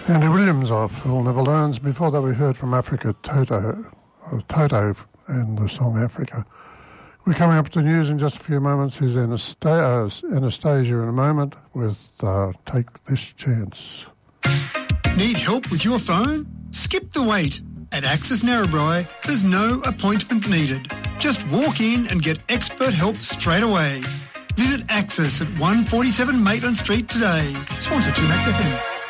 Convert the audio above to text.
Andy Williams of Fool Never Learns. Before that we heard from Africa Toto and the song Africa. We're coming up to the news in just a few moments. Here's Anastasia in a moment with Take This Chance. Need help with your phone? Skip the wait. At Access Narrabri, there's no appointment needed. Just walk in and get expert help straight away. Visit Access at 147 Maitland Street today. Sponsored to Max FM.